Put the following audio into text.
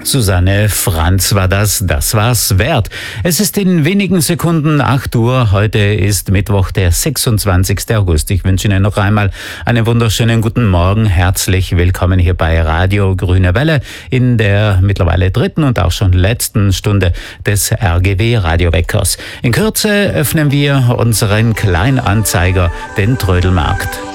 Susanne Franz war das. Das war's wert. Es ist in wenigen Sekunden 8 Uhr. Heute ist Mittwoch, der 26. August. Ich wünsche Ihnen noch einmal einen wunderschönen guten Morgen. Herzlich willkommen hier bei Radio Grüne Welle in der mittlerweile dritten und auch schon letzten Stunde des RGW Radioweckers. In Kürze öffnen wir unseren Kleinanzeiger, den Trödelmarkt.